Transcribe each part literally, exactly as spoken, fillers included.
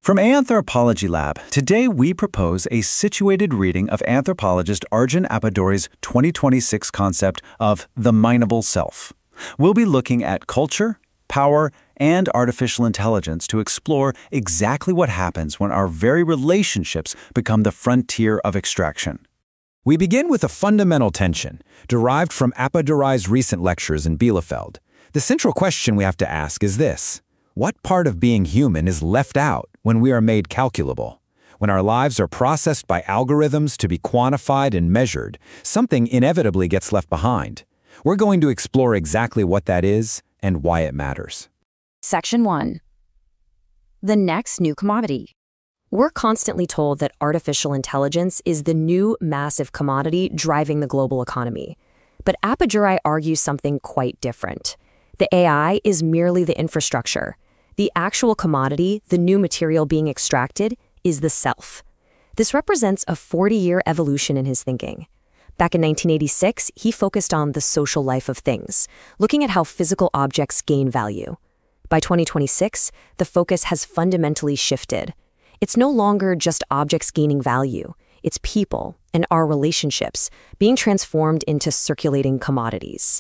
From Anthropology Lab, today we propose a situated reading of anthropologist Arjun Appadury's twenty twenty-six concept of the mineable self. We'll be looking at culture, power, and artificial intelligence to explore exactly what happens when our very relationships become the frontier of extraction. We begin with a fundamental tension, derived from Appadury's recent lectures in Bielefeld. The central question we have to ask is this: what part of being human is left out when we are made calculable? When our lives are processed by algorithms to be quantified and measured, something inevitably gets left behind. We're going to explore exactly what that is and why it matters. Section one. The next new commodity. We're constantly told that artificial intelligence is the new massive commodity driving the global economy. But Appadury argues something quite different. The A I is merely the infrastructure. The actual commodity, the new material being extracted, is the self. This represents a forty-year evolution in his thinking. Back in nineteen eighty-six, he focused on the social life of things, looking at how physical objects gain value. By twenty twenty-six, the focus has fundamentally shifted. It's no longer just objects gaining value. It's people and our relationships being transformed into circulating commodities.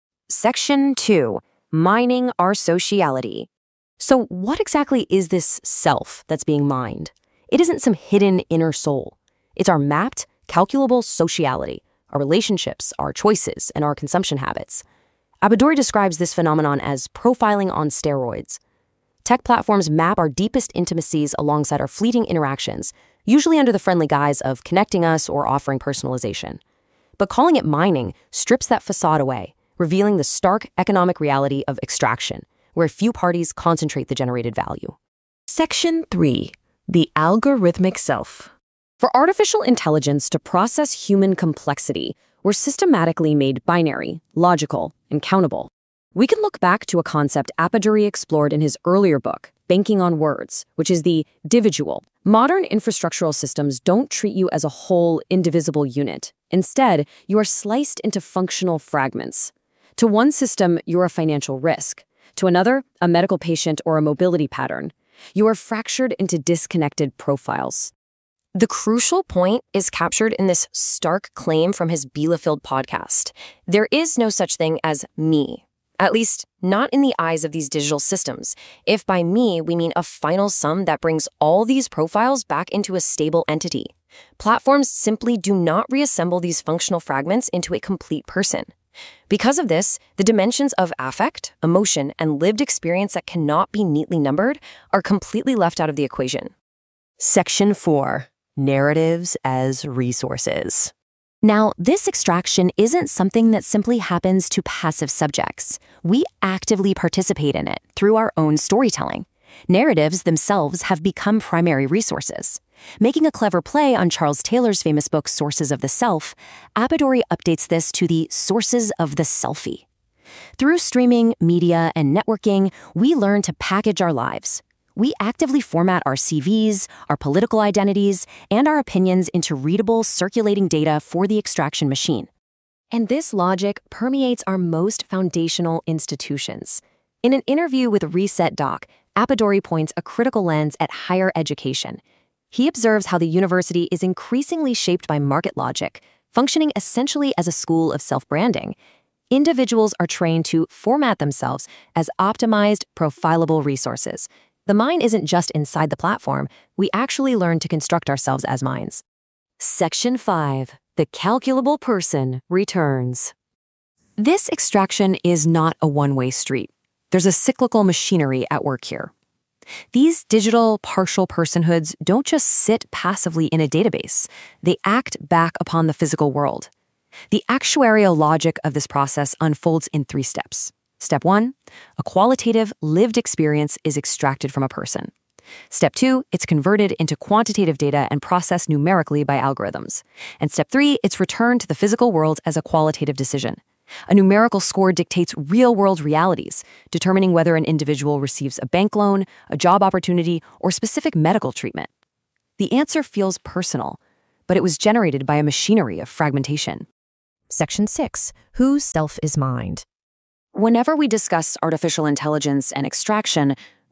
Section two. Mining our sociality. So what exactly is this self that's being mined? It isn't some hidden inner soul. It's our mapped, calculable sociality, our relationships, our choices, and our consumption habits. Appadury describes this phenomenon as profiling on steroids. Tech platforms map our deepest intimacies alongside our fleeting interactions, usually under the friendly guise of connecting us or offering personalization. But calling it mining strips that facade away, revealing the stark economic reality of extraction, where few parties concentrate the generated value. Section three. The algorithmic self. For artificial intelligence to process human complexity, we're systematically made binary, logical, and countable. We can look back to a concept Appadury explored in his earlier book, Banking on Words, which is the dividual. Modern infrastructural systems don't treat you as a whole, indivisible unit. Instead, you are sliced into functional fragments. To one system, you're a financial risk. To another, a medical patient or a mobility pattern. You are fractured into disconnected profiles. The crucial point is captured in this stark claim from his Bielefeld podcast. There is no such thing as me. At least, not in the eyes of these digital systems. If by me, we mean a final sum that brings all these profiles back into a stable entity. Platforms simply do not reassemble these functional fragments into a complete person. Because of this, the dimensions of affect, emotion, and lived experience that cannot be neatly numbered are completely left out of the equation. Section four. Narratives as resources. Now, this extraction isn't something that simply happens to passive subjects. We actively participate in it through our own storytelling. Narratives themselves have become primary resources. Making a clever play on Charles Taylor's famous book, Sources of the Self, Appadury updates this to the sources of the selfie. Through streaming, media, and networking, we learn to package our lives. We actively format our C Vs, our political identities, and our opinions into readable, circulating data for the extraction machine. And this logic permeates our most foundational institutions. In an interview with Reset Doc, Appadury points a critical lens at higher education. He observes how the university is increasingly shaped by market logic, functioning essentially as a school of self-branding. Individuals are trained to format themselves as optimized, profilable resources. The mind isn't just inside the platform. We actually learn to construct ourselves as minds. Section five. The calculable person returns. This extraction is not a one-way street. There's a cyclical machinery at work here. These digital partial personhoods don't just sit passively in a database. They act back upon the physical world. The actuarial logic of this process unfolds in three steps. Step one, a qualitative, lived experience is extracted from a person. Step two, it's converted into quantitative data and processed numerically by algorithms. And step three, it's returned to the physical world as a qualitative decision. A numerical score dictates real-world realities, determining whether an individual receives a bank loan, a job opportunity, or specific medical treatment. The answer feels personal, but it was generated by a machinery of fragmentation. Section six. Whose self is mined? Whenever we discuss artificial intelligence and extraction,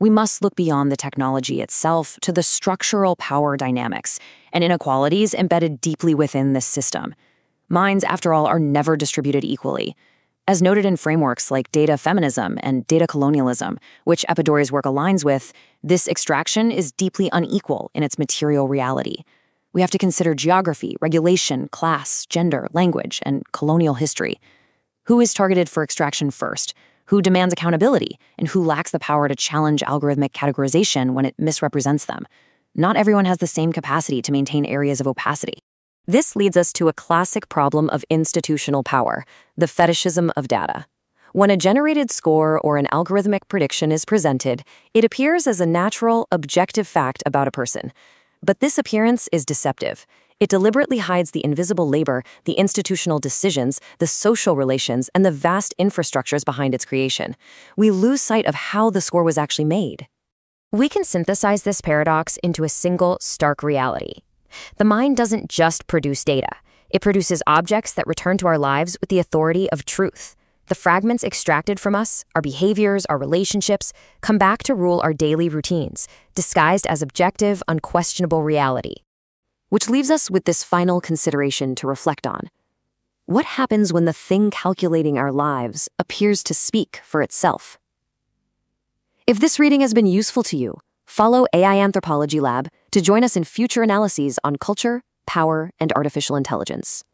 We must look beyond the technology itself to the structural power dynamics and inequalities embedded deeply within this system. Minds, after all, are never distributed equally. As noted in frameworks like data feminism and data colonialism, which Epidore's work aligns with, this extraction is deeply unequal in its material reality. We have to consider geography, regulation, class, gender, language, and colonial history. Who is targeted for extraction first? Who demands accountability? And who lacks the power to challenge algorithmic categorization when it misrepresents them? Not everyone has the same capacity to maintain areas of opacity. This leads us to a classic problem of institutional power, the fetishism of data. When a generated score or an algorithmic prediction is presented, it appears as a natural, objective fact about a person. But this appearance is deceptive. It deliberately hides the invisible labor, the institutional decisions, the social relations, and the vast infrastructures behind its creation. We lose sight of how the score was actually made. We can synthesize this paradox into a single, stark reality. The mind doesn't just produce data. It produces objects that return to our lives with the authority of truth. The fragments extracted from us, our behaviors, our relationships, come back to rule our daily routines, disguised as objective, unquestionable reality. Which leaves us with this final consideration to reflect on. What happens when the thing calculating our lives appears to speak for itself? If this reading has been useful to you, follow A I Anthropology Lab to join us in future analyses on culture, power, and artificial intelligence.